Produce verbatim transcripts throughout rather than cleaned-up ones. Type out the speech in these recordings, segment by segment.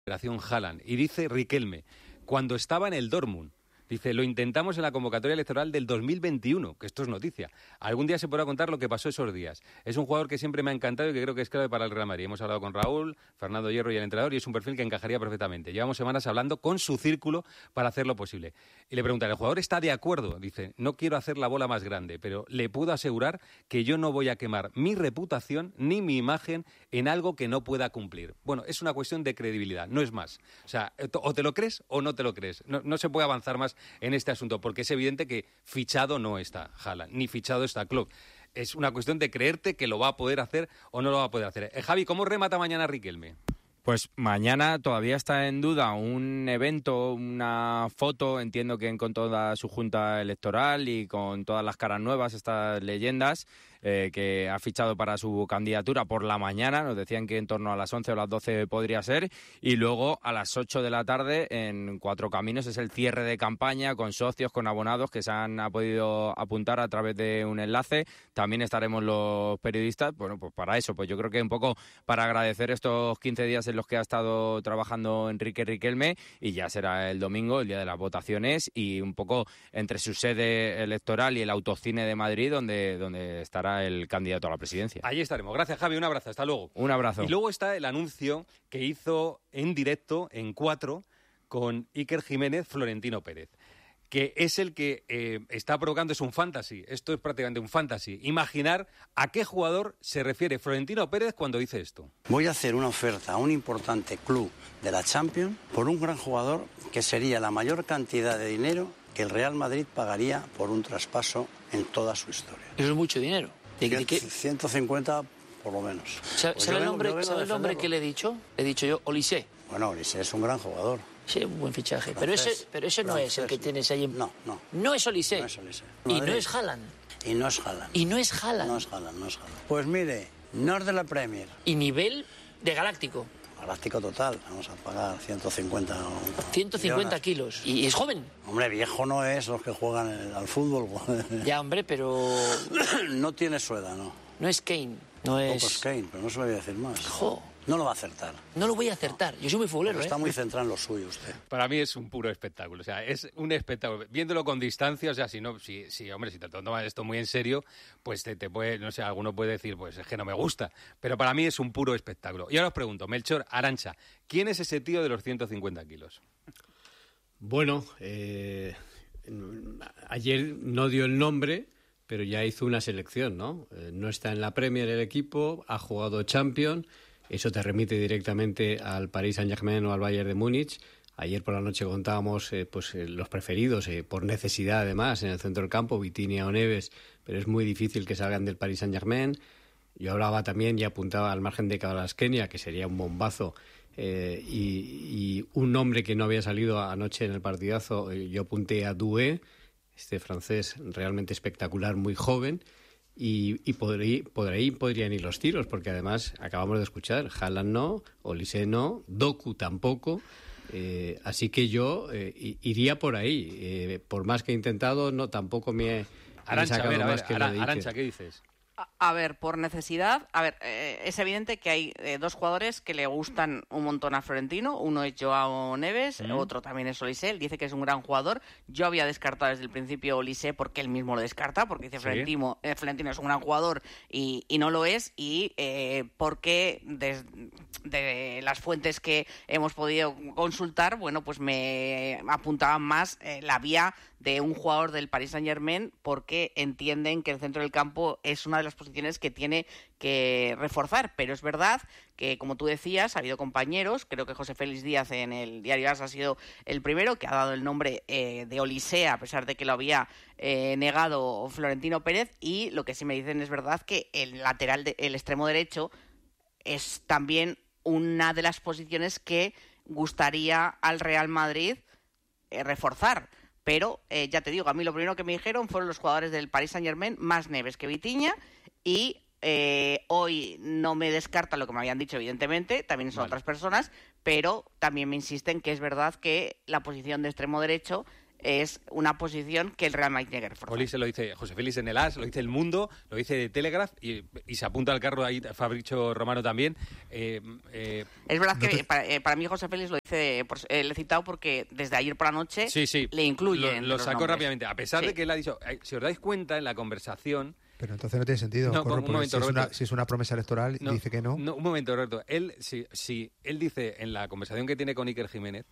Operación Haaland. Y dice Riquelme, cuando estaba en el Dortmund, dice, lo intentamos en la convocatoria electoral del dos mil veintiuno, que esto es noticia. Algún día se podrá contar lo que pasó esos días. Es un jugador que siempre me ha encantado y que creo que es clave para el Real Madrid. Hemos hablado con Raúl, Fernando Hierro y el entrenador y es un perfil que encajaría perfectamente. Llevamos semanas hablando con su círculo para hacerlo posible. Y le preguntan, ¿el jugador está de acuerdo? Dice, no quiero hacer la bola más grande, pero le puedo asegurar que yo no voy a quemar mi reputación ni mi imagen en algo que no pueda cumplir. Bueno, es una cuestión de credibilidad, no es más. O sea, o te lo crees o no te lo crees. No, no se puede avanzar más en este asunto, porque es evidente que fichado no está Haaland, ni fichado está Klopp. Es una cuestión de creerte que lo va a poder hacer o no lo va a poder hacer. Eh, Javi, ¿cómo remata mañana Riquelme? Pues mañana todavía está en duda un evento, una foto, entiendo que con toda su junta electoral y con todas las caras nuevas, estas leyendas eh, que ha fichado para su candidatura por la mañana. Nos decían que en torno a las once o las doce podría ser, y luego a las ocho de la tarde en Cuatro Caminos es el cierre de campaña con socios, con abonados que se han ha podido apuntar a través de un enlace. También estaremos los periodistas, bueno, pues para eso, pues yo creo que un poco para agradecer estos quince días en los que ha estado trabajando Enrique Riquelme, y ya será el domingo, el día de las votaciones, y un poco entre su sede electoral y el Autocine de Madrid, donde, donde estará el candidato a la presidencia. Allí estaremos. Gracias, Javi. Un abrazo. Hasta luego. Un abrazo. Y luego está el anuncio que hizo en directo en Cuatro con Iker Jiménez, Florentino Pérez, que es el que eh, está provocando, es un fantasy, esto es prácticamente un fantasy, imaginar a qué jugador se refiere Florentino Pérez cuando dice esto. Voy a hacer una oferta a un importante club de la Champions por un gran jugador que sería la mayor cantidad de dinero que el Real Madrid pagaría por un traspaso en toda su historia. Eso es mucho dinero. ¿De, de qué? ciento cincuenta por lo menos. ¿Sabe, pues ¿sabe el vengo, nombre, ¿sabe el nombre que le he dicho? He dicho yo, Olise. Bueno, Olise es un gran jugador. Sí, un buen fichaje. Francés, pero ese, pero ese no francés, es el que tienes ahí. En... No, no. No es Olise. No es Olise. Y no es Haaland. Y no es Haaland. Y no es Haaland. No es Haaland, no es Haaland. Pues mire, no es de la Premier. Y nivel de galáctico. Galáctico total. Vamos a pagar ciento cincuenta. ciento cincuenta kilos. ¿Y es joven? Hombre, viejo no es los que juegan al fútbol. Ya, hombre, pero... No tiene su edad, ¿no? No es Kane. No es... Poco es Kane, pero no se lo voy a decir más. Jo. No lo va a acertar. No lo voy a acertar. Yo soy muy futbolero, ¿eh? Está muy centrado en lo suyo usted. Para mí es un puro espectáculo. O sea, es un espectáculo. Viéndolo con distancia, o sea, si no, si, si hombre, si te tomas esto muy en serio, pues te, te puede, no sé, alguno puede decir, pues es que no me gusta. Pero para mí es un puro espectáculo. Y ahora os pregunto, Melchor, Arantxa, ¿quién es ese tío de los ciento cincuenta kilos? Bueno, eh, ayer no dio el nombre, pero ya hizo una selección, ¿no? Eh, no está en la Premier el equipo, ha jugado Champions. Eso te remite directamente al Paris Saint-Germain o al Bayern de Múnich. Ayer por la noche contábamos eh, pues, eh, los preferidos, eh, por necesidad además, en el centro del campo, Vitinha o Neves, pero es muy difícil que salgan del Paris Saint-Germain. Yo hablaba también y apuntaba al margen de Kvaratskhelia, que sería un bombazo, eh, y, y un nombre que no había salido anoche en el partidazo, eh, yo apunté a Doué, este francés realmente espectacular, muy joven. Y, y por, ahí, por ahí podrían ir los tiros, porque además acabamos de escuchar, Haaland no, Olise no, Doku tampoco, eh, así que yo eh, iría por ahí. Eh, por más que he intentado, no tampoco me he, Arantxa, he sacado a ver, a más ver, que Ara, lo de Arantxa, ¿qué dices? A ver, por necesidad, a ver, eh, es evidente que hay eh, dos jugadores que le gustan un montón a Florentino. Uno es Joao Neves, mm. otro también es Olise. Él dice que es un gran jugador. Yo había descartado desde el principio Olise porque él mismo lo descarta, porque dice ¿Sí? Florentino, eh, Florentino es un gran jugador y, y no lo es. Y eh, porque desde de las fuentes que hemos podido consultar, bueno, pues me apuntaban más eh, la vía de un jugador del Paris Saint-Germain, porque entienden que el centro del campo es una de las posiciones que tiene que reforzar. Pero es verdad que, como tú decías, ha habido compañeros, creo que José Félix Díaz en el diario AS ha sido el primero que ha dado el nombre eh, de Olise, a pesar de que lo había eh, negado Florentino Pérez, y lo que sí me dicen es verdad que el lateral, de, el extremo derecho, es también una de las posiciones que gustaría al Real Madrid eh, reforzar. Pero, eh, ya te digo, a mí lo primero que me dijeron fueron los jugadores del Paris Saint-Germain, más Neves que Vitinha, y eh, hoy no me descarta lo que me habían dicho, evidentemente, también son vale. otras personas, pero también me insisten que es verdad que la posición de extremo derecho es una posición que el Real Madrid tiene que reforzar. Olise lo dice José Félix en el A S, lo dice El Mundo, lo dice de Telegraph y, y se apunta al carro ahí Fabricio Romano también. Eh, eh, es verdad no que te... para, eh, para mí José Félix lo dice, por, eh, le he citado porque desde ayer por la noche sí, sí, le incluye. Lo, lo sacó rápidamente, a pesar sí. de que él ha dicho, eh, si os dais cuenta en la conversación... Pero entonces no tiene sentido, no, Corro, un momento, si, es una, si es una promesa electoral y no, dice que no... no. Un momento, Roberto. Él, si, si él dice, en la conversación que tiene con Iker Jiménez,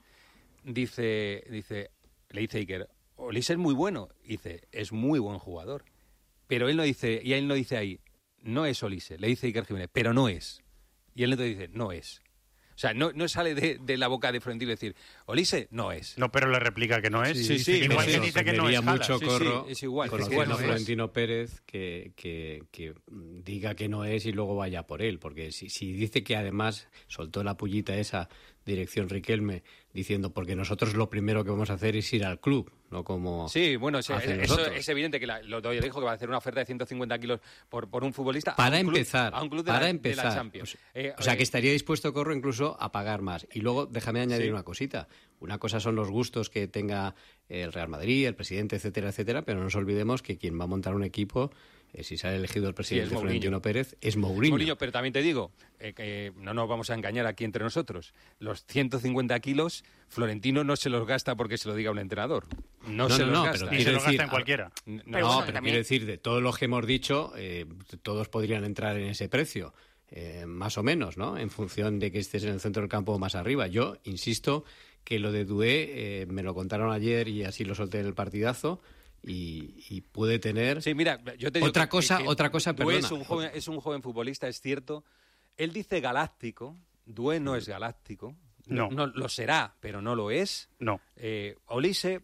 dice, dice le dice Iker, Olise es muy bueno. Dice, es muy buen jugador. Pero él no dice, y él no dice ahí, no es Olise. Le dice Iker Jiménez, pero no es. Y él entonces dice, no es. O sea, no, no sale de, de la boca de Florentino decir, Olise no es. No, pero le replica que no es. Sí, sí, sí. Igual eso, que dice que no es mucho, sí, Corro, sí, es igual. conociendo Es que no a Florentino Pérez, que, que, que diga que no es y luego vaya por él. Porque si, si dice que además soltó la pullita esa dirección Riquelme diciendo porque nosotros lo primero que vamos a hacer es ir al club, no como sí, bueno, sí, eso es evidente que la, lo dijo que va a hacer una oferta de ciento cincuenta kilos por, por un futbolista para a un empezar, club, a un club de, para la, empezar. de la Champions. O, eh, o sea, eh, que estaría dispuesto, Corro, incluso a pagar más. Y luego, déjame añadir sí. una cosita. Una cosa son los gustos que tenga el Real Madrid, el presidente, etcétera, etcétera, pero no nos olvidemos que quien va a montar un equipo, eh, si sale elegido el presidente sí, Florentino Pérez, es Mourinho. Mourinho. Pero también te digo, eh, que no nos vamos a engañar aquí entre nosotros. Los ciento cincuenta kilos, Florentino no se los gasta porque se lo diga un entrenador. No, no se no, los no, gasta. pero Ni se lo decir, gasta en cualquiera. No, No, Pero bueno, pero también- quiero decir, de todos los que hemos dicho, eh, todos podrían entrar en ese precio. Eh, más o menos, ¿no? En función de que estés en el centro del campo o más arriba. Yo insisto que lo de Doué eh, me lo contaron ayer y así lo solté en el partidazo y, y puede tener Sí, mira, yo te digo otra que- cosa, que otra cosa, Doué perdona. es un joven, es un joven futbolista, es cierto. Él dice galáctico. Doué no es galáctico. No. no lo será, pero no lo es. No. Eh, Olise,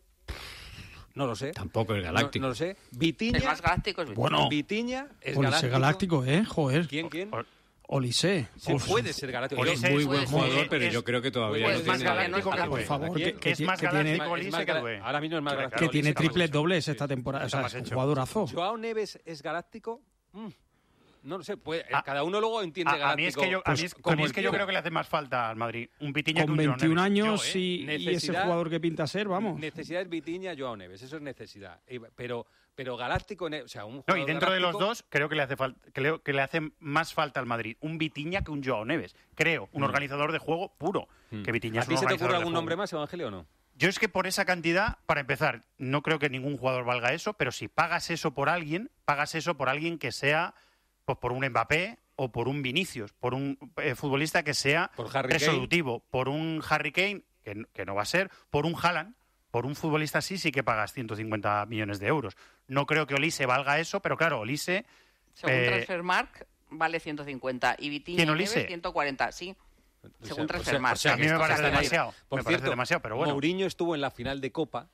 no lo sé. Tampoco es galáctico. No, no lo sé. Vitiña, El más galáctico es Bueno. Vitiña es Olise galáctico. galáctico, ¿eh? Joder. ¿Quién, quién? O- Olise. Sí, Uf. puede ser galáctico. Olise Yo- Es muy es- buen es- jugador, es- pero es- yo creo que todavía pues no es más tiene... galáctico que Por Doué. favor, ¿Quién? que, que es ti- más que tiene, galáctico Es Olise más que gala- Doué. Ahora mismo es más Que galáctico. que Olise tiene está mal triples hecho. dobles Sí, esta sí. temporada. O sea, Está es más un hecho. jugadorazo. ¿Joao Neves es galáctico? Mm, no lo sé. Puede, Ah, cada uno luego entiende A, a galáctico. mí es que yo, a mí es, a como mí es que yo quiera. creo que le hace más falta al Madrid un Vitiña que Con un Joao veintiún Neves. años Yo, ¿eh? y, y ese Necesidad- jugador que pinta ser, vamos. Necesidad es Vitiña, Joao Neves. Eso es necesidad. Y- Pero, pero galáctico, ne- o sea, un No, jugador y dentro de los galáctico- dos creo que le hace falta, creo que le hace más falta al Madrid un Vitiña que un Joao Neves. Creo, un organizador de juego puro. Que Vitiña ¿A es ti un se te organizador ocurre de algún juego. nombre más, Evangelio, o no? Yo es que por esa cantidad, para empezar, no creo que ningún jugador valga eso, pero si pagas eso por alguien, pagas eso por alguien que sea, pues por un Mbappé o por un Vinicius, por un eh, futbolista que sea Por Harry Kane. resolutivo, por un Harry Kane, que, n- que no va a ser, por un Haaland, por un futbolista así sí que pagas ciento cincuenta millones de euros. No creo que Olise valga eso, pero claro, Olise... Según eh, Transfermarkt vale ciento cincuenta y Vitiña ¿Quién, y Neves Olise? ciento cuarenta, sí. O Según sea, o sea, Transfermarkt. o sea, A mí que me estos parece están ahí. demasiado, Por me parece cierto, demasiado, pero bueno. Mourinho estuvo en la final de Copa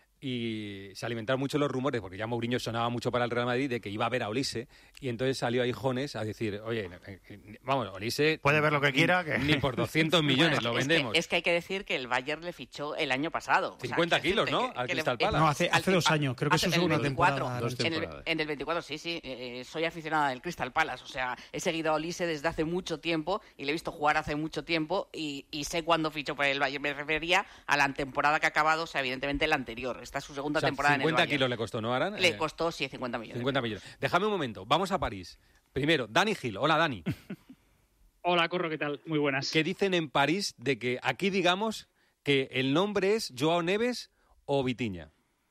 y se alimentaron mucho los rumores, porque ya Mourinho sonaba mucho para el Real Madrid, de que iba a ver a Olise, y entonces salió ahí Jones a decir, oye, eh, eh, vamos, Olise... Puede ver lo que quiera, que- Ni por doscientos millones Bueno, lo es vendemos. Que, es que hay que decir que el Bayern le fichó el año pasado. O sea, cincuenta quiero kilos, ¿no? decirte Al que le- Crystal eh, Palace. No, hace, al hace fin- dos años. Creo que hace eso es el una veinticuatro, temporada. Dos en, el, temporadas. en el veinticuatro, sí, sí. eh, soy aficionada del Crystal Palace. O sea, he seguido a Olise desde hace mucho tiempo y le he visto jugar hace mucho tiempo y, y sé cuándo fichó por el Bayern. Me refería a la temporada que ha acabado, o sea, evidentemente la anterior. Esta es su segunda O sea, temporada en el cincuenta Bayern. kilos le costó, ¿no, Aran? Le Eh, costó, sí, cincuenta millones. cincuenta millones. Déjame un momento, vamos a París. Primero, Dani Gil. Hola, Dani. Hola, Corro, ¿qué tal? Muy buenas. ¿Qué dicen en París de que aquí digamos que el nombre es Joao Neves o Vitiña?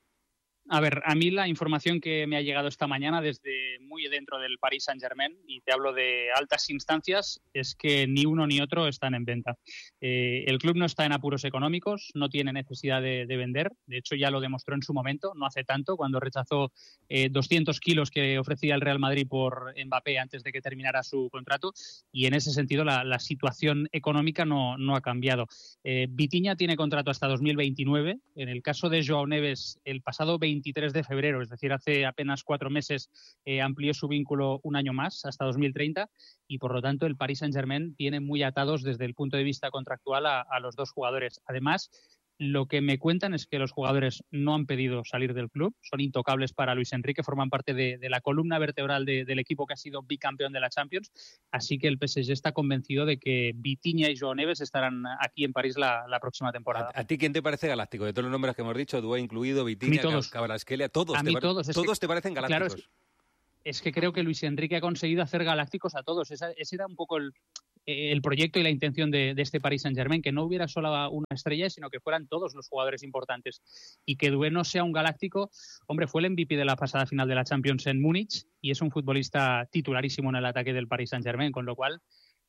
A ver, a mí la información que me ha llegado esta mañana desde muy dentro del Paris Saint-Germain, y te hablo de altas instancias, es que ni uno ni otro están en venta. Eh, el club no está en apuros económicos, no tiene necesidad de, de vender. De hecho, ya lo demostró en su momento, no hace tanto, cuando rechazó eh, doscientos kilos que ofrecía el Real Madrid por Mbappé antes de que terminara su contrato. Y en ese sentido, la, la situación económica no, no ha cambiado. Eh, Vitiña tiene contrato hasta dos mil veintinueve. En el caso de Joao Neves, el pasado veintitrés de febrero, es decir, hace apenas cuatro meses, eh, amplió su vínculo un año más, hasta dos mil treinta, y por lo tanto el Paris Saint-Germain tiene muy atados desde el punto de vista contractual a, a los dos jugadores. Además, Lo que me cuentan es que los jugadores no han pedido salir del club, son intocables para Luis Enrique, forman parte de, de la columna vertebral de, del equipo que ha sido bicampeón de la Champions, así que el P S G está convencido de que Vitinha y Joao Neves estarán aquí en París la, la próxima temporada. ¿A, ¿A ti quién te parece galáctico? De todos los nombres que hemos dicho, Due incluido, Vitinha, Kvaratskhelia, todos, a te, mí pare... todos, todos que, te parecen galácticos. Claro, es, es que creo que Luis Enrique ha conseguido hacer galácticos a todos, esa, ese era un poco el... el proyecto y la intención de, de este Paris Saint-Germain, que no hubiera solo una estrella, sino que fueran todos los jugadores importantes. Y que Due no sea un galáctico, hombre, fue el M V P de la pasada final de la Champions en Múnich y es un futbolista titularísimo en el ataque del Paris Saint-Germain, con lo cual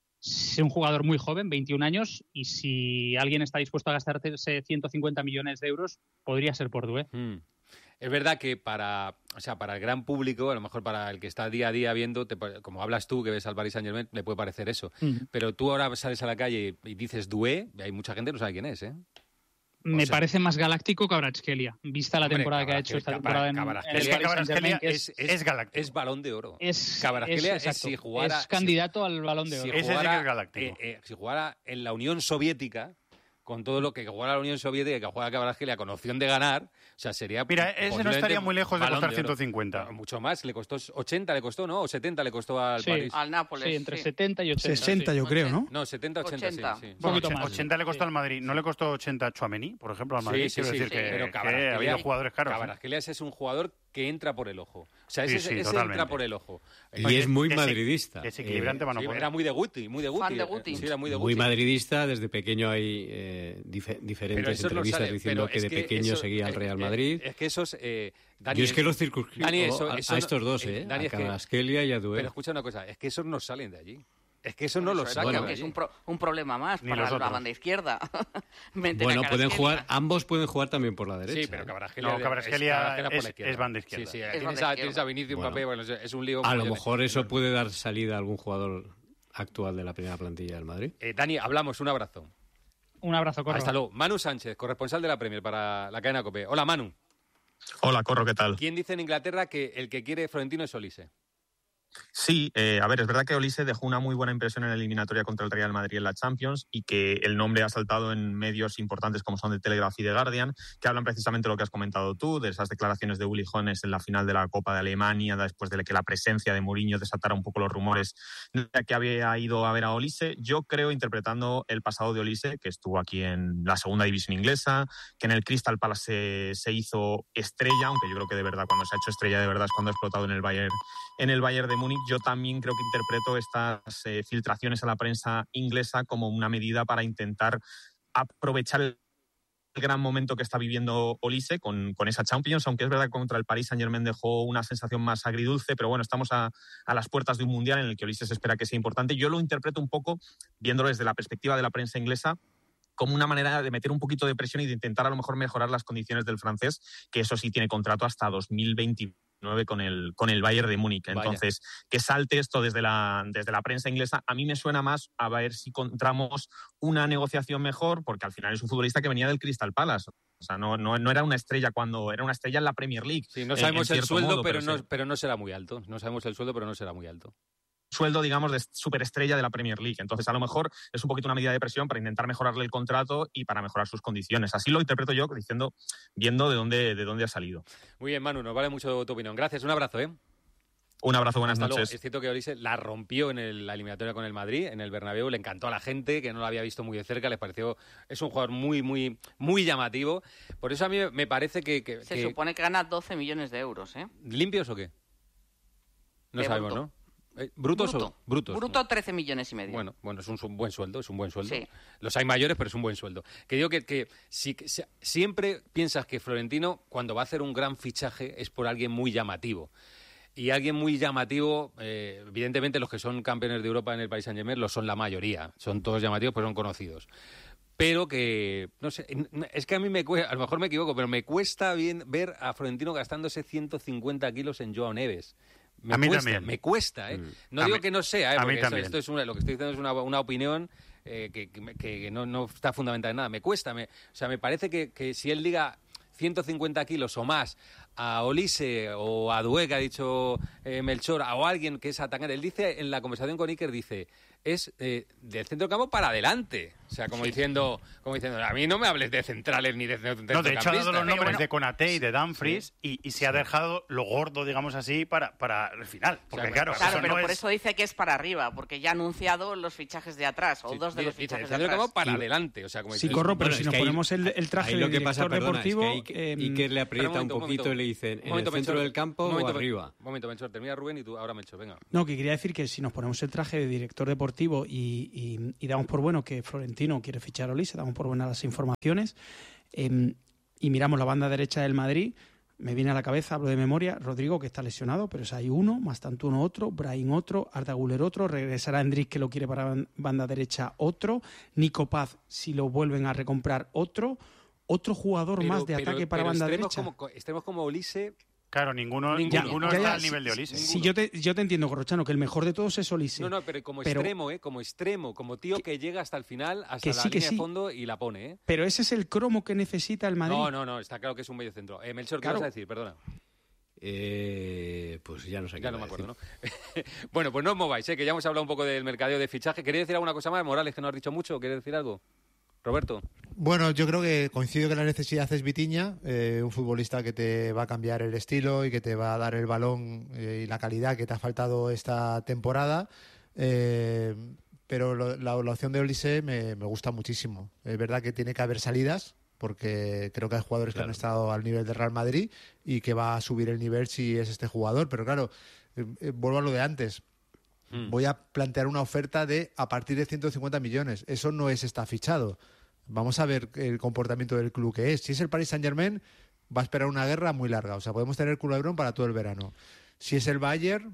es un jugador muy joven, veintiún años, y si alguien está dispuesto a gastarse ciento cincuenta millones de euros, podría ser por Due. Mm. Es verdad que para, o sea, para el gran público, a lo mejor para el que está día a día viendo, te, como hablas tú, que ves al Paris Saint-Germain, le puede parecer eso. Mm. Pero tú ahora sales a la calle y dices Due, y hay mucha gente que no sabe quién es, ¿eh? Me o sea, parece más galáctico que Kvaratskhelia, vista la hombre, temporada que ha hecho esta temporada en, en el Kvaratskhelia es, es, es galáctico. Es balón de oro. Es, Kvaratskhelia es, es, si jugara, es candidato si, al balón de oro. Si jugara, ese sí que es galáctico. Eh, eh, si jugara en la Unión Soviética, con todo lo que jugara la Unión Soviética y que juega Kvaratskhelia con opción de ganar, o sea, sería... Mira, ese no estaría muy lejos de costar ciento cincuenta. No, mucho más, le costó ochenta, le costó, ¿no? O setenta le costó al sí, París. Al Nápoles. Sí, entre sí. setenta y ochenta. sesenta sí. yo creo, ¿no? No, setenta, ochenta, ochenta sí. sí. Un poquito más. ochenta le costó sí. al Madrid. ¿No le costó ochenta a Tchouaméni, por ejemplo, al Madrid? Sí, sí, Quiero sí, decir sí, que, pero que había jugadores caros. Kvaratskhelia ¿eh? Es un jugador que entra por el ojo. O sea, ese, sí, sí, ese entra por el ojo. Y es muy Desi- madridista. Desequilibrante, eh, mano. Sí, era muy de Guti, muy de Guti. Fan de Guti. Sí, era muy de Guti. Muy madridista, desde pequeño hay eh, dif- diferentes entrevistas no diciendo que de que pequeño eso, seguía al Real Madrid. Es que esos... Eh, Dani, Yo es que los circunscribo Dani, eso, a, eso a estos no, dos, ¿eh? Dani, a Kvaratskhelia y a Due. Pero escucha una cosa, es que esos no salen de allí. Es que eso no lo eso sacan. Bueno, es un, pro, un problema más Ni para la banda izquierda. Bueno, pueden jugar, ambos pueden jugar también por la derecha. Sí, pero Kvaratskhelia no, Kvaratskhelia es, es, es banda izquierda. Sí, sí, es tienes, banda a, izquierda. tienes a Vinicius bueno, Mbappé, bueno, es un lío. A lo mejor eso puede dar salida a algún jugador actual de la primera plantilla del Madrid. Eh, Dani, hablamos, un abrazo. Un abrazo, Corro. Hasta luego. Manu Sánchez, corresponsal de la Premier para la cadena COPE. Hola, Manu. Hola, Corro, ¿qué tal? ¿Quién dice en Inglaterra que el que quiere Florentino es Olise? Sí, eh, a ver, es verdad que Olise dejó una muy buena impresión en la eliminatoria contra el Real Madrid en la Champions y que el nombre ha saltado en medios importantes como son The Telegraph y The Guardian, que hablan precisamente de lo que has comentado tú, de esas declaraciones de Uli Hoeneß en la final de la Copa de Alemania, después de que la presencia de Mourinho desatara un poco los rumores de que había ido a ver a Olise. Yo creo, interpretando el pasado de Olise, que estuvo aquí en la segunda división inglesa, que en el Crystal Palace se, se hizo estrella, aunque yo creo que de verdad cuando se ha hecho estrella de verdad es cuando ha explotado en el Bayern, en el Bayern de Múnich. Yo también creo que interpreto estas eh, filtraciones a la prensa inglesa como una medida para intentar aprovechar el gran momento que está viviendo Olise con, con esa Champions, aunque es verdad que contra el Paris Saint-Germain dejó una sensación más agridulce, pero bueno, estamos a, a las puertas de un Mundial en el que Olise se espera que sea importante. Yo lo interpreto un poco, viéndolo desde la perspectiva de la prensa inglesa, como una manera de meter un poquito de presión y de intentar a lo mejor mejorar las condiciones del francés, que eso sí tiene contrato hasta dos mil veintinueve con el, con el Bayern de Múnich. Entonces, Vaya. que salte esto desde la, desde la prensa inglesa, a mí me suena más a ver si encontramos una negociación mejor, porque al final es un futbolista que venía del Crystal Palace. O sea, no, no, no era una estrella cuando era una estrella en la Premier League. Sí, no sabemos en, en el sueldo, modo, pero, pero, no, sí. pero no será muy alto. No sabemos el sueldo, pero no será muy alto. Sueldo, digamos, de superestrella de la Premier League. Entonces, a lo mejor es un poquito una medida de presión para intentar mejorarle el contrato y para mejorar sus condiciones. Así lo interpreto yo, diciendo, viendo de dónde, de dónde ha salido. Muy bien, Manu, nos vale mucho tu opinión. Gracias, un abrazo, ¿eh? Un abrazo, buenas Hasta noches. Luego. Es cierto que Olise la rompió en el, la eliminatoria con el Madrid, en el Bernabéu, le encantó a la gente, que no lo había visto muy de cerca, les pareció, es un jugador muy, muy, muy llamativo. Por eso a mí me parece que... que Se que... supone que gana doce millones de euros, ¿eh? ¿Limpios o qué? No de sabemos, bruto. ¿no? Eh, ¿Brutos bruto. o brutos? Bruto trece millones y medio. Bueno, bueno, es un, un buen sueldo, es un buen sueldo. Sí. Los hay mayores, pero es un buen sueldo. Que digo que, que si, que si, siempre piensas que Florentino, cuando va a hacer un gran fichaje, es por alguien muy llamativo. Y alguien muy llamativo, eh, evidentemente los que son campeones de Europa en el Paris Saint-Germain lo son la mayoría. Son todos llamativos, pero son conocidos. Pero que, no sé, es que a mí me cuesta, a lo mejor me equivoco, pero me cuesta bien ver a Florentino gastándose ciento cincuenta kilos en Joao Neves. Me a mí cuesta, también. Me cuesta, ¿eh? No a digo mí, que no sea, ¿eh? A Porque mí esto, también. esto es una, lo que estoy diciendo es una, una opinión eh, que, que, que no, no está fundamentada en nada. Me cuesta, me, o sea, me parece que, que si él diga ciento cincuenta kilos o más a Olise o a Due, que ha dicho eh, Melchor, o a alguien que es atacante, él dice en la conversación con Iker, dice, es eh, del centro del campo para adelante. O sea, como diciendo, como diciendo, a mí no me hables de centrales ni de centrocampistas. No, de hecho ha dado los nombres bueno, de Konaté y de Dumfries sí. y, y se ha dejado lo gordo, digamos así, para, para el final. Porque o sea, claro, claro eso pero no por es... eso dice que es para arriba, porque ya ha anunciado los fichajes de atrás, o Sí, dos de los dice, fichajes dice, de atrás. como para adelante, o sea, como Sí, dice, corro, pero Bueno, si es nos que ahí- ponemos el, el traje ahí de lo que director pasa, perdona, deportivo... es que eh, Iker- Iker le aprieta Espera un momento, un un poquito momento. y le dice, Un ¿en el momento, centro Melchor. del campo Un momento, o arriba? Un momento, Melchor, termina Rubén y tú ahora Melchor, venga. No, que quería decir que si nos ponemos el traje de director deportivo y, y, y damos por bueno que Florentino quiere fichar a Olise, damos por buenas las informaciones, eh, y miramos la banda derecha del Madrid, me viene a la cabeza, hablo de memoria, Rodrigo, que está lesionado, pero es ahí uno, Mastantuono otro, Brahim otro, Arda Güler otro, regresará Endrick, que lo quiere para banda derecha, otro, Nico Paz, si lo vuelven a recomprar, otro, otro jugador Pero- más de pero- ataque para pero banda extremos derecha. Como, extremos como Olise... Claro, ninguno, Ninguno. ninguno Ya, está ya, al nivel de Olise. Si yo te, yo te entiendo, Corrochano, que el mejor de todos es Olise. No, no, pero como Pero- extremo, ¿eh? Como extremo, como tío que, llega hasta el final, hasta que la sí, que línea sí. de fondo y la pone, ¿eh? Pero ese es el cromo que necesita el Madrid. No, no, no, está claro que es un medio centro. Eh, Melchor, ¿qué Claro. vas a decir? Perdona. Eh, pues ya no sé qué Ya no iba me a acuerdo, decir. ¿no? Bueno, pues no os mováis, ¿eh? Que ya hemos hablado un poco del mercadeo de fichaje. ¿Queréis decir alguna cosa más? Morales, que no has dicho mucho. ¿Quieres decir algo? Roberto. Bueno, yo creo que coincido que la necesidad es Vitinha, eh, un futbolista que te va a cambiar el estilo y que te va a dar el balón eh, y la calidad que te ha faltado esta temporada. Eh, pero lo- la, la opción de Olise me, me gusta muchísimo. Es verdad que tiene que haber salidas, porque creo que hay jugadores Claro. que han estado al nivel del Real Madrid y que va a subir el nivel si es este jugador. Pero claro, eh, eh, vuelvo a lo de antes. Mm. Voy a plantear una oferta de a partir de ciento cincuenta millones. Eso no es está fichado. Vamos a ver el comportamiento del club que es. Si es el Paris Saint-Germain, va a esperar una guerra muy larga. O sea, podemos tener culebrón para todo el verano. Si es el Bayern,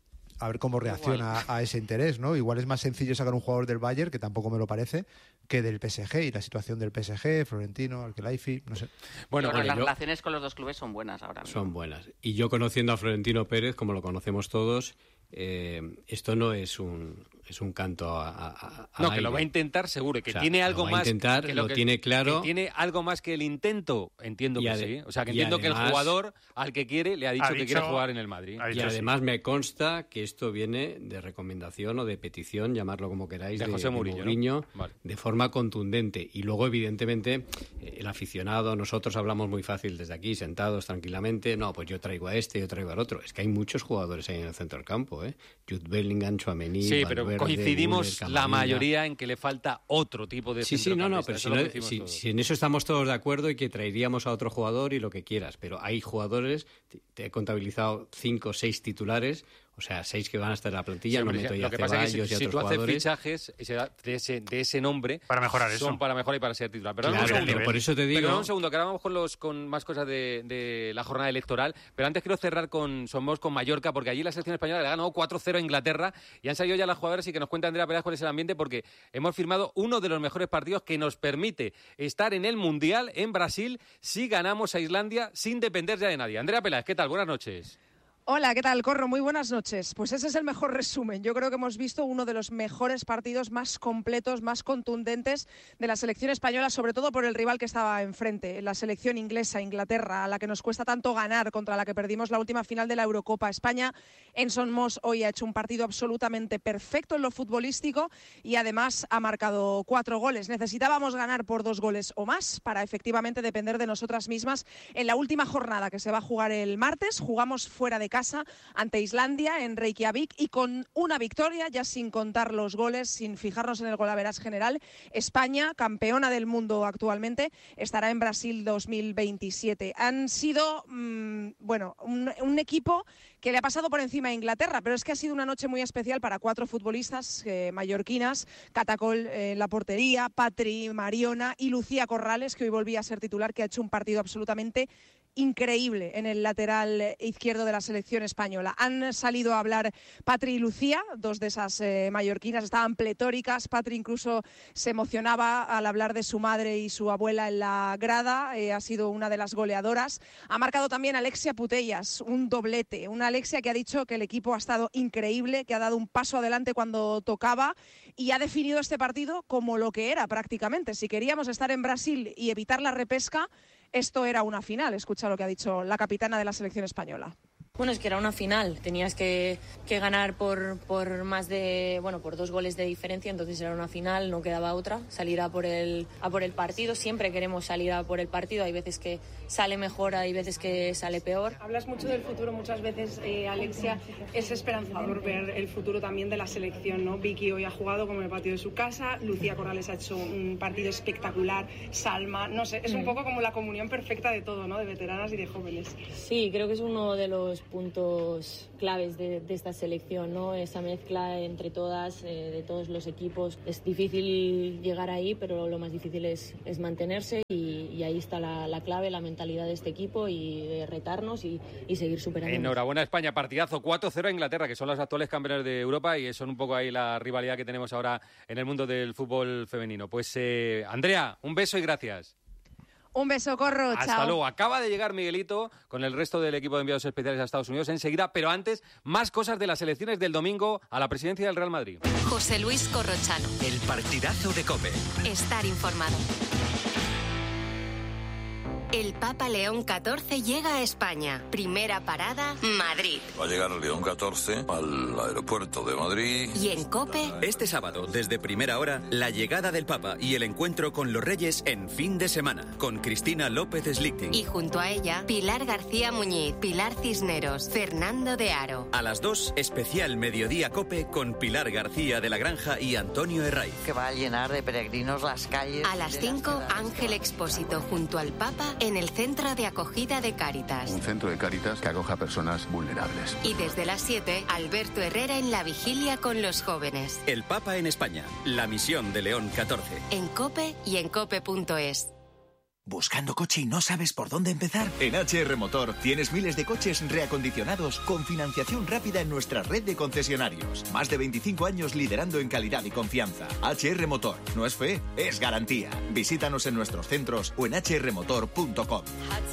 a ver cómo reacciona a ese interés, ¿no? Igual es más sencillo sacar un jugador del Bayern, que tampoco me lo parece, que del P S G. Y la situación del P S G, Florentino, Alkelaifi, no sé. Bueno, Yo creo que bueno, las yo- relaciones con los dos clubes son buenas ahora mismo. Son buenas. Y yo conociendo a Florentino Pérez, como lo conocemos todos, eh, esto no es un, es un canto a, a, a No, al que lo aire. va a intentar seguro, que O sea, tiene lo algo va a más intentar, que lo que- tiene claro. que tiene algo más que el intento, entiendo Y que ade- sí. O sea, que y entiendo que el además- jugador al que quiere le ha dicho Ha que dicho- quiere jugar en el Madrid. ha Y dicho sí. además me consta que esto viene de recomendación o de petición, llamarlo como queráis, De de, José de Mourinho, ¿no? Mourinho, Vale. de forma contundente. Y luego, evidentemente, eh, el aficionado, nosotros hablamos muy fácil desde aquí, sentados tranquilamente. No, pues yo traigo a este, yo traigo al otro. Es que hay muchos jugadores ahí en el centro del campo, ¿eh? Jude Bellingham, Tchouaméni, Sí, pero Valverde, coincidimos Müller, la Camavinga. mayoría en que le falta otro tipo de Sí, sí, no, no, centrocampista. pero Eso si, lo no- coincidimos si- todos. si en eso estamos todos de acuerdo y que traeríamos a otro jugador y lo que quieras, pero hay jugadores, te, te he contabilizado cinco o seis titulares, o sea, seis que van a estar en la plantilla, Sí, no hombre, meto si- ya lo que pasa es que Ceballos si, y si otros tú haces jugadores. fichajes ese- de ese, de ese nombre Para mejorar son eso. para mejorar y para ser titular. Pero Claro, un segundo, pero por eso te digo... Pero un segundo, que ahora vamos con, los, con más cosas de, de la jornada electoral. Pero antes quiero cerrar con Somos con Mallorca, porque allí la selección española le ha ganado cuatro cero a Inglaterra y han salido ya las jugadoras y que nos cuenta Andrea Pérez cuál es el ambiente, porque hemos firmado uno de los mejores partidos que nos permite estar en el Mundial en Brasil si ganamos a Islandia sin depender ya de nadie. Andrea Peláez, ¿qué tal? Buenas noches. Hola, ¿qué tal, Corro? Muy buenas noches. Pues ese es el mejor resumen. Yo creo que hemos visto uno de los mejores partidos más completos, más contundentes de la selección española, sobre todo por el rival que estaba enfrente, la selección inglesa, Inglaterra, a la que nos cuesta tanto ganar, contra la que perdimos la última final de la Eurocopa. España, en Son Moss, hoy ha hecho un partido absolutamente perfecto en lo futbolístico y además ha marcado cuatro goles. Necesitábamos ganar por dos goles o más para efectivamente depender de nosotras mismas en la última jornada que se va a jugar el martes. Jugamos fuera de casa ante Islandia en Reykjavik y con una victoria, ya sin contar los goles, sin fijarnos en el golaveras general, España, campeona del mundo actualmente, estará en Brasil dos mil veintisiete. Han sido, mmm, bueno, un, un equipo que le ha pasado por encima a Inglaterra, pero es que ha sido una noche muy especial para cuatro futbolistas eh, mallorquinas, Catacol eh, en la portería, Patri, Mariona y Lucía Corrales, que hoy volvía a ser titular, que ha hecho un partido absolutamente increíble en el lateral izquierdo de la selección española. Han salido a hablar Patri y Lucía, dos de esas eh, mallorquinas, estaban pletóricas. Patri incluso se emocionaba al hablar de su madre y su abuela en la grada, eh, ha sido una de las goleadoras. Ha marcado también Alexia Putellas, un doblete, una Alexia que ha dicho que el equipo ha estado increíble, que ha dado un paso adelante cuando tocaba y ha definido este partido como lo que era prácticamente. Si queríamos estar en Brasil y evitar la repesca, esto era una final. Escucha lo que ha dicho la capitana de la selección española. Bueno, es que era una final, tenías que, que ganar por, por más de, bueno, por dos goles de diferencia, entonces era una final, no quedaba otra, salir a por el, a por el partido, siempre queremos salir a por el partido, hay veces que sale mejor, hay veces que sale peor. Hablas mucho del futuro muchas veces, eh, Alexia, es esperanzador ver el futuro también de la selección, ¿no? Vicky hoy ha jugado como en el patio de su casa, Lucía Corrales ha hecho un partido espectacular, Salma, no sé, es un poco como la comunión perfecta de todo, ¿no? De veteranas y de jóvenes. Sí, creo que es uno de los puntos claves de, de esta selección, ¿no? Esa mezcla entre todas, eh, de todos los equipos. Es difícil llegar ahí, pero lo más difícil es, es mantenerse y, y ahí está la, la clave, la mentalidad de este equipo y de retarnos y, y seguir superando. Enhorabuena España, partidazo cuatro cero a Inglaterra, que son los actuales campeones de Europa y son un poco ahí la rivalidad que tenemos ahora en el mundo del fútbol femenino. Pues eh, Andrea, un beso y gracias. Un beso, Corro, chao. Hasta luego. Acaba de llegar Miguelito con el resto del equipo de enviados especiales a Estados Unidos enseguida, pero antes, más cosas de las elecciones del domingo a la presidencia del Real Madrid. José Luis Corrochano. El partidazo de COPE. Estar informado. El Papa León catorce llega a España. Primera parada, Madrid. Va a llegar León catorce al aeropuerto de Madrid. Y en COPE... Este sábado, desde primera hora, la llegada del Papa y el encuentro con los Reyes en fin de semana, con Cristina López Slichting. Y junto a ella, Pilar García Muñiz, Pilar Cisneros, Fernando de Aro. A las dos, especial Mediodía COPE con Pilar García de la Granja y Antonio Herraiz. Que va a llenar de peregrinos las calles. A las cinco, Ángel Expósito junto al Papa en el Centro de Acogida de Cáritas. Un centro de Cáritas que acoja a personas vulnerables. Y desde las siete, Alberto Herrera en la vigilia con los jóvenes. El Papa en España, la misión de León catorce. En COPE y en cope punto es. ¿Buscando coche y no sabes por dónde empezar? En H R Motor tienes miles de coches reacondicionados con financiación rápida en nuestra red de concesionarios. Más de veinticinco años liderando en calidad y confianza. H R Motor, no es fe, es garantía. Visítanos en nuestros centros o en h r motor punto com.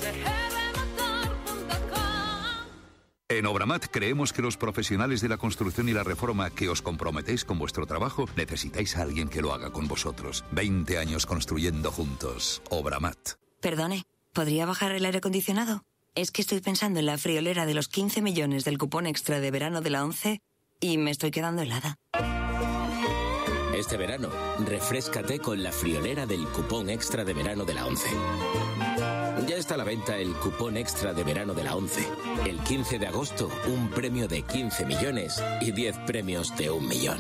En Obramat creemos que los profesionales de la construcción y la reforma que os comprometéis con vuestro trabajo necesitáis a alguien que lo haga con vosotros. veinte años construyendo juntos. Obramat. Perdone, ¿podría bajar el aire acondicionado? Es que estoy pensando en la friolera de los quince millones del cupón extra de verano de la ONCE y me estoy quedando helada. Este verano, refréscate con la friolera del cupón extra de verano de la ONCE. Ya está a la venta el cupón extra de verano de la ONCE. El quince de agosto, un premio de quince millones y diez premios de un millón.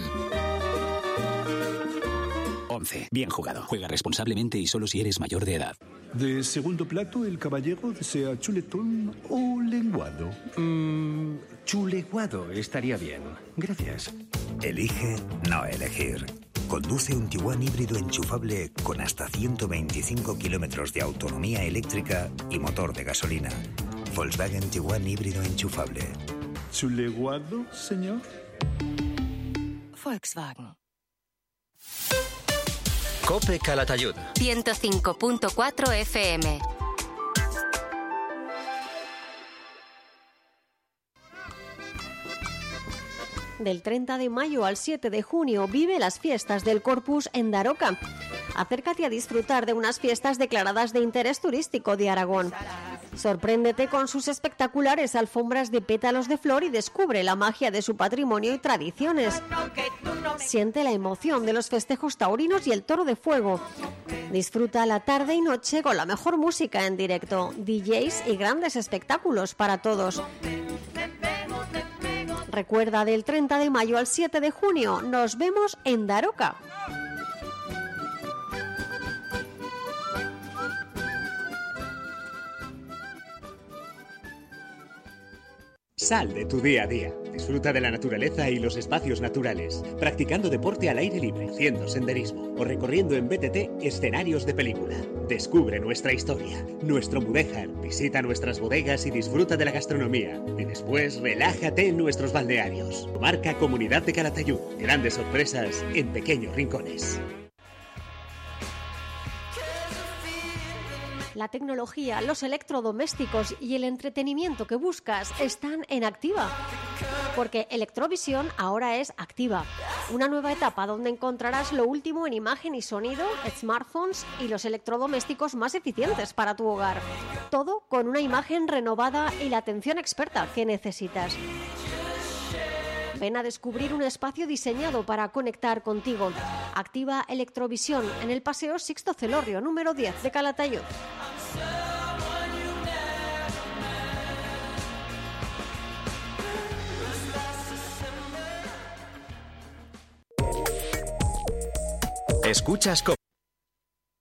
ONCE. Bien jugado. Juega responsablemente y solo si eres mayor de edad. De segundo plato, el caballero desea chuletón o lenguado. Mmm, chuleguado estaría bien. Gracias. Elige no elegir. Conduce un Tiguan híbrido enchufable con hasta ciento veinticinco kilómetros de autonomía eléctrica y motor de gasolina. Volkswagen Tiguan híbrido enchufable. ¿Chuleguado, señor? Volkswagen. COPE Calatayud. ciento cinco punto cuatro F M. Del treinta de mayo al siete de junio vive las fiestas del Corpus en Daroca. Acércate a disfrutar de unas fiestas declaradas de interés turístico de Aragón. Sorpréndete con sus espectaculares alfombras de pétalos de flor y descubre la magia de su patrimonio y tradiciones. Siente la emoción de los festejos taurinos y el toro de fuego. Disfruta la tarde y noche con la mejor música en directo, D Js y grandes espectáculos para todos. Recuerda, del treinta de mayo al siete de junio, nos vemos en Daroca. Sal de tu día a día. Disfruta de la naturaleza y los espacios naturales, practicando deporte al aire libre, haciendo senderismo o recorriendo en B T T escenarios de película. Descubre nuestra historia, nuestro Mudéjar, visita nuestras bodegas y disfruta de la gastronomía. Y después relájate en nuestros balnearios. Marca Comunidad de Calatayud. Grandes sorpresas en pequeños rincones. La tecnología, los electrodomésticos y el entretenimiento que buscas están en Activa. Porque Electrovisión ahora es Activa, una nueva etapa donde encontrarás lo último en imagen y sonido, smartphones y los electrodomésticos más eficientes para tu hogar. Todo con una imagen renovada y la atención experta que necesitas. Ven a descubrir un espacio diseñado para conectar contigo. Activa Electrovisión en el Paseo Sixto Celorrio, número diez de Calatayud. Escuchas